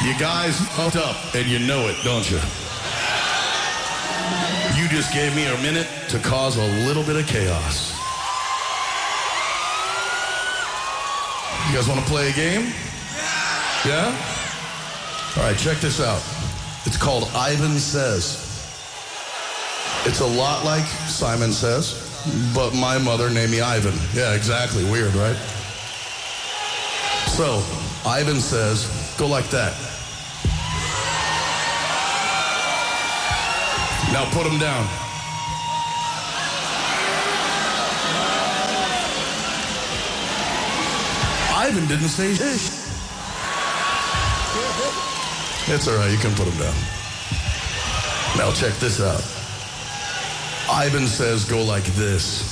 You guys fucked up, and you know it, don't you? You just gave me a minute to cause a little bit of chaos. You guys want to play a game? Yeah? All right, check this out. It's called Ivan Says. It's a lot like Simon Says, but my mother named me Ivan. Yeah, exactly. Weird, right? So, Ivan says, go like that. Now put him down. Ivan didn't say shit. It's all right, you can put him down. Now check this out. Ivan says go like this.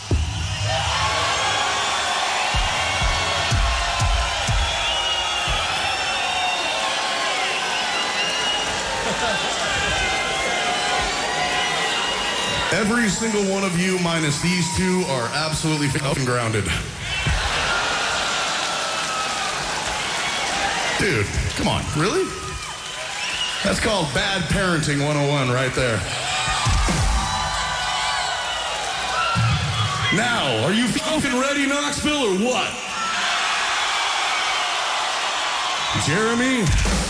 Every single one of you, minus these two, are absolutely fucking grounded. Dude, come on, really? That's called bad parenting 101 right there. Now, are you fucking ready, Knoxville, or what? Jeremy?